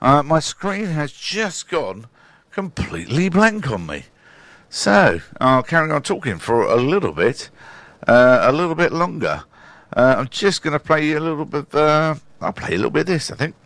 My screen has just gone completely blank on me. So, I'll carry on talking for a little bit longer. I'm just going to play you a little bit, I'll play a little bit of this, I think.